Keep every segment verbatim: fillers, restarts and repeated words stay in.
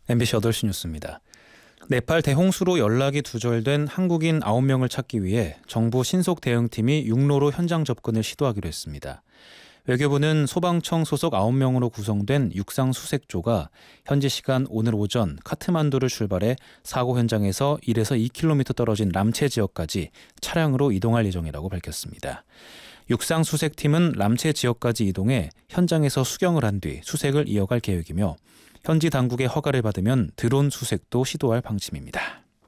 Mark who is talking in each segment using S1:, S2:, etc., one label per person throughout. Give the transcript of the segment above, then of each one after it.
S1: 엠비씨 여덟 시 뉴스입니다. 네팔 대홍수로 연락이 두절된 한국인 아홉 명을 찾기 위해 정부 신속 대응팀이 육로로 현장 접근을 시도하기로 했습니다. 외교부는 소방청 소속 아홉 명으로 구성된 육상 수색조가 현지 시간 오늘 오전 카트만두를 출발해 사고 현장에서 일에서 이 킬로미터 떨어진 람체 지역까지 차량으로 이동할 예정이라고 밝혔습니다. 육상 수색팀은 람체 지역까지 이동해 현장에서 수경을 한 뒤 수색을 이어갈 계획이며 현지 당국의 허가를 받으면 드론 수색도 시도할 방침입니다.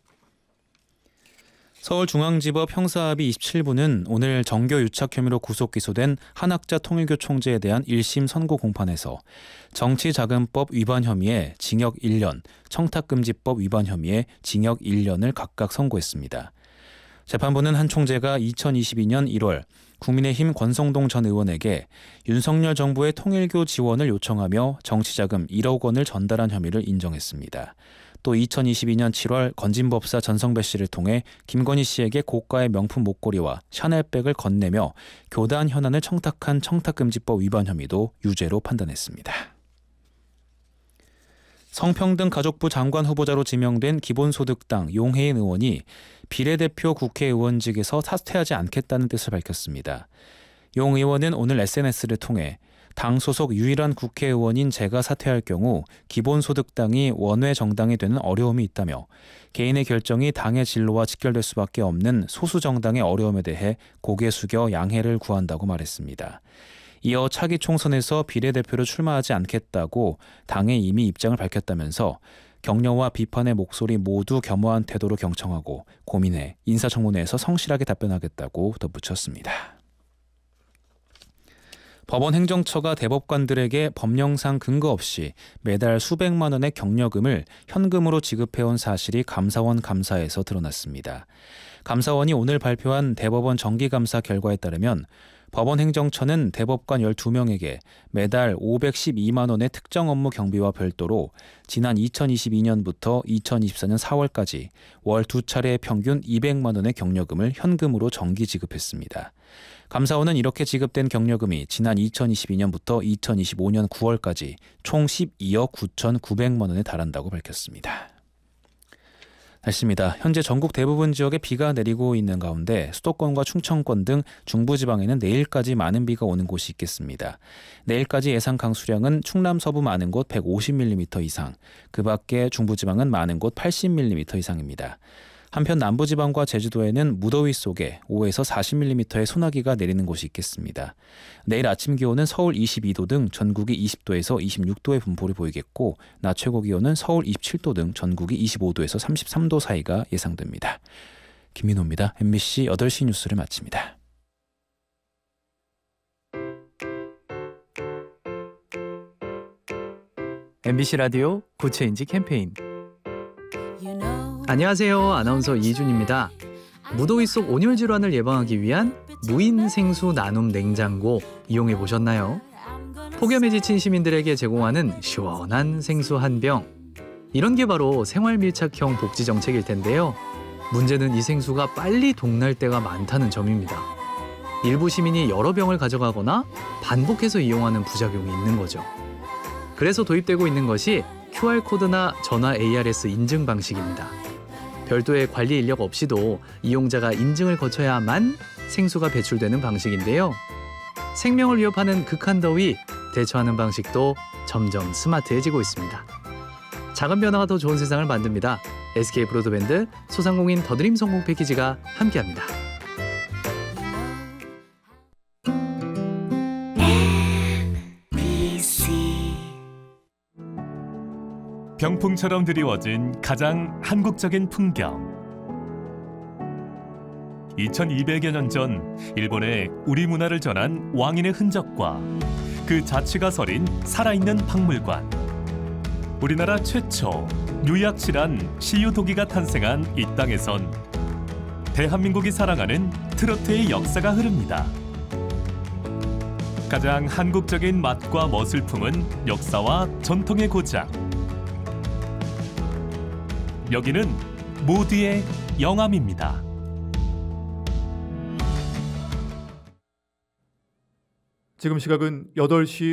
S1: 서울중앙지법 형사합의 이십칠 부는 오늘 정교 유착 혐의로 구속 기소된 한학자 통일교 총재에 대한 일 심 선고 공판에서 정치자금법 위반 혐의에 징역 일 년, 청탁금지법 위반 혐의에 징역 일 년을 각각 선고했습니다. 재판부는 한 총재가 이천이십이 년 일월 국민의힘 권성동 전 의원에게 윤석열 정부의 통일교 지원을 요청하며 정치자금 일억 원을 전달한 혐의를 인정했습니다. 또 이천이십이 년 칠월 건진법사 전성배 씨를 통해 김건희 씨에게 고가의 명품 목걸이와 샤넬백을 건네며 교단 현안을 청탁한 청탁금지법 위반 혐의도 유죄로 판단했습니다. 성평등 가족부 장관 후보자로 지명된 기본소득당 용해인 의원이 비례대표 국회의원직에서 사퇴하지 않겠다는 뜻을 밝혔습니다. 용 의원은 오늘 에스엔에스를 통해 당 소속 유일한 국회의원인 제가 사퇴할 경우 기본소득당이 원외 정당이 되는 어려움이 있다며 개인의 결정이 당의 진로와 직결될 수밖에 없는 소수 정당의 어려움에 대해 고개 숙여 양해를 구한다고 말했습니다. 이어 차기 총선에서 비례대표로 출마하지 않겠다고 당에 이미 입장을 밝혔다면서 격려와 비판의 목소리 모두 겸허한 태도로 경청하고 고민해 인사청문회에서 성실하게 답변하겠다고 덧붙였습니다. 법원 행정처가 대법관들에게 법령상 근거 없이 매달 수백만 원의 격려금을 현금으로 지급해온 사실이 감사원 감사에서 드러났습니다. 감사원이 오늘 발표한 대법원 정기감사 결과에 따르면 법원 행정처는 대법관 열두 명에게 매달 오백십이만 원의 특정 업무 경비와 별도로 지난 이천이십이 년부터 이천이십사 년 사월까지 월 두 차례 평균 이백만 원의 격려금을 현금으로 정기 지급했습니다. 감사원은 이렇게 지급된 격려금이 지난 이천이십이 년부터 이천이십오 년 구월까지 총 십이억 구천구백만 원에 달한다고 밝혔습니다. 날씨입니다. 현재 전국 대부분 지역에 비가 내리고 있는 가운데 수도권과 충청권 등 중부지방에는 내일까지 많은 비가 오는 곳이 있겠습니다. 내일까지 예상 강수량은 충남 서부 많은 곳 백오십 밀리미터 이상, 그 밖에 중부지방은 많은 곳 팔십 밀리미터 이상입니다. 한편 남부지방과 제주도에는 무더위 속에 오에서 사십 밀리미터의 소나기가 내리는 곳이 있겠습니다. 내일 아침 기온은 서울 이십이 도 등 전국이 이십 도에서 이십육 도의 분포를 보이겠고 낮 최고 기온은 서울 이십칠 도 등 전국이 이십오 도에서 삼십삼 도 사이가 예상됩니다. 김민호입니다. 엠비씨 여덟 시 뉴스를 마칩니다.
S2: 엠비씨 라디오 구체인지 캠페인. 안녕하세요. 아나운서 이준입니다. 무더위 속 온열 질환을 예방하기 위한 무인 생수 나눔 냉장고 이용해 보셨나요? 폭염에 지친 시민들에게 제공하는 시원한 생수 한 병. 이런 게 바로 생활 밀착형 복지 정책일 텐데요. 문제는 이 생수가 빨리 동날 때가 많다는 점입니다. 일부 시민이 여러 병을 가져가거나 반복해서 이용하는 부작용이 있는 거죠. 그래서 도입되고 있는 것이 큐알코드나 전화 에이아르에스 인증 방식입니다. 별도의 관리 인력 없이도 이용자가 인증을 거쳐야만 생수가 배출되는 방식인데요. 생명을 위협하는 극한 더위 대처하는 방식도 점점 스마트해지고 있습니다. 작은 변화가 더 좋은 세상을 만듭니다. 에스케이 브로드밴드 소상공인 더드림 성공 패키지가 함께합니다.
S3: 병풍처럼 드리워진 가장 한국적인 풍경. 이천이백여 년 전 일본에 우리 문화를 전한 왕인의 흔적과 그 자취가 서린 살아있는 박물관. 우리나라 최초 뉴약실한 시유도기가 탄생한 이 땅에선 대한민국이 사랑하는 트로트의 역사가 흐릅니다. 가장 한국적인 맛과 멋을 품은 역사와 전통의 고장. 여기는 모두의 영암입니다.
S4: 지금 시각은 여덟 시